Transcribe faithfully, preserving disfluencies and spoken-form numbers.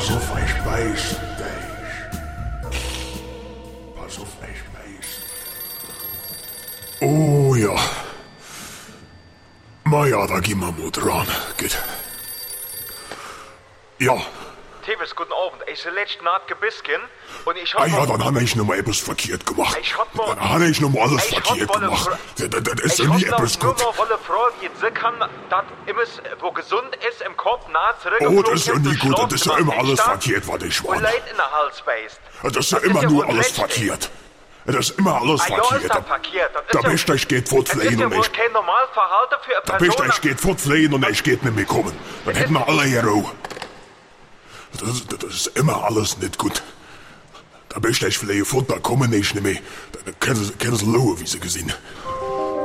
Pass auf, ich beiß dich. Pass auf, ich beiß. Oh ja. Ma ja, da gehen wir mal dran. Geht. Ja. Tevis, guten Abend. Ich bin letzte Nacht gebisken und ich hab... Ah ja, dann habe ich noch mal etwas verkehrt gemacht. Ich hab mal... Dann habe ich noch mal alles ich verkehrt hab mal gemacht. Fra- Das, das ist ich ja nie hab etwas nur gut. mal eine Frage, die sie kann, dass immer, wo gesund ist, im Kopf nah zurück... Oh, das ist ja nie gut. Das ist ja immer alles verkehrt, was ich Und war. Leid in der Hals beißt. Das ist ja Das ist immer ja nur wohl alles schlecht, verkehrt. Das ist immer alles Ah, ja, ist verkehrt. das verkehrt. Das ist Da ja- bist du, ich geht Das ist fortfliehen ja und wohl ich... kein Normalverhalten für eine Da bist du, Person. ich geht fortfliehen und ich geht nicht mehr kommen. Dann hätten wir alle hier auch. Das, ist- das ist immer alles nicht gut. Da bist du, ich fliege fort, da kommen ich nicht mehr. Da können sie, können sie schauen, wie sie gesehen.